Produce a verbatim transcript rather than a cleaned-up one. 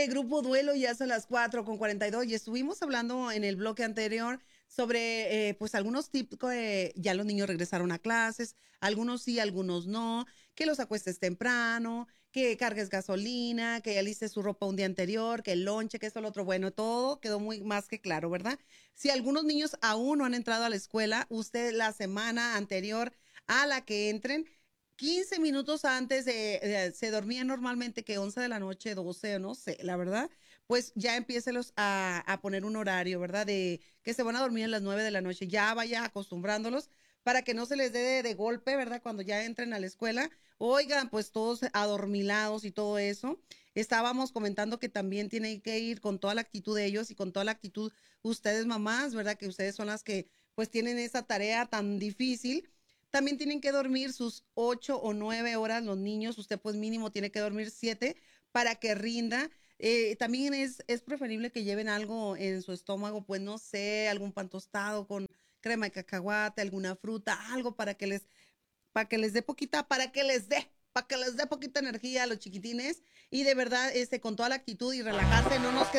Grupo Duelo, ya son las cuatro con cuarenta y dos y estuvimos hablando en el bloque anterior sobre eh, pues algunos tips que ya los niños regresaron a clases, algunos sí, algunos no, que los acuestes temprano, que cargues gasolina, que alistes su ropa un día anterior, que el lonche, que esto, lo otro, bueno, todo quedó muy más que claro, ¿verdad? Si algunos niños aún no han entrado a la escuela, usted la semana anterior a la que entren, quince minutos antes de, de- se dormía normalmente que once de la noche, doce, no sé, la verdad, pues ya empiécelos a, a poner un horario, ¿verdad? De que se van a dormir a las nueve de la noche, ya vaya acostumbrándolos para que no se les dé de, de golpe, ¿verdad? Cuando ya entren a la escuela, oigan, pues todos adormilados y todo eso. Estábamos comentando que también tienen que ir con toda la actitud de ellos y con toda la actitud ustedes mamás, ¿verdad? Que ustedes son las que pues tienen esa tarea tan difícil. También tienen que dormir sus ocho o nueve horas los niños. Usted pues mínimo tiene que dormir siete para que rinda. Eh, también es, es preferible que lleven algo en su estómago, pues no sé, algún pan tostado con crema de cacahuate, alguna fruta, algo para que les, para que les dé poquita, para que les dé, para que les dé poquita energía a los chiquitines y de verdad, este, con toda la actitud y relajarse, no nos quedamos